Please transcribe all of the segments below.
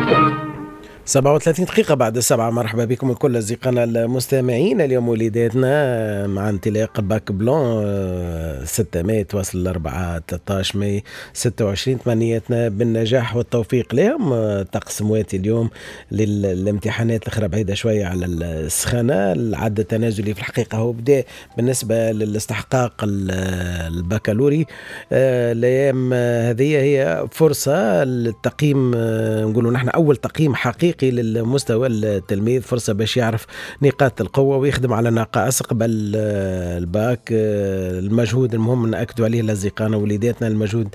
37 دقيقة بعد 7. مرحبا بكم كل أصدقائنا المستمعين. اليوم وليداتنا مع انطلاق باك بلون 6 ماي توصل 4 13 ماي 26. تمنياتنا بالنجاح والتوفيق لهم. طقس مواتي اليوم للامتحانات الأخرى بعيدة شوية على السخانة. العد التنازلي في الحقيقة هو بدأ بالنسبة للاستحقاق البكالوري. الأيام هذه هي فرصة للتقييم، نقولوا نحن أول تقييم حقيقي للمستوى التلميذ، فرصة باش يعرف نقاط القوة ويخدم على نقائص قبل الباك. المجهود المهم نأكدوا عليه لأصدقائنا وليداتنا، المجهود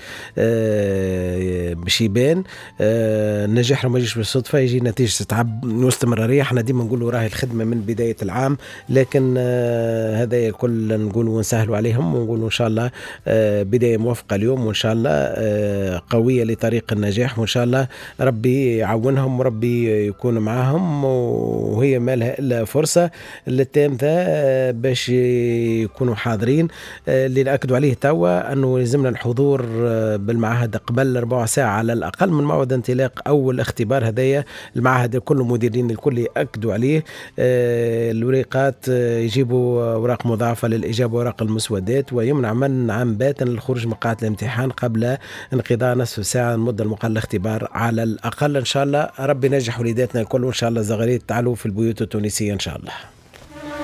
باش يبان. النجاح ما يجيش بالصدفة، يجي نتيجة تعب واستمرارية. احنا ديما نقولوا راهي الخدمة من بداية العام، لكن هذا الكل نقولوا ونسهلوا عليهم ونقولوا إن شاء الله بداية موفقة اليوم، وإن شاء الله قوية لطريق النجاح، وإن شاء الله ربي يعاونهم وربي يكون معاهم. وهي ما لها إلا فرصة للتلامذة باش يكونوا حاضرين. اللي نأكدوا عليه توا أنه لازمنا الحضور بالمعهد قبل 4 ساعة على الأقل من موعد انطلاق أول اختبار. هذايا المعهد كل مديرين الكل يأكدوا عليه. الورقات يجيبوا أوراق مضاعفة للإجابة، أوراق المسودات، ويمنع من عام بات الخروج من قاعة الامتحان قبل انقضاء نصف ساعة المدة المقررة للاختبار على الأقل. إن شاء الله ربي نجح وليداتنا الكل، وإن شاء الله زغاريد تعالوا في البيوت التونسية إن شاء الله.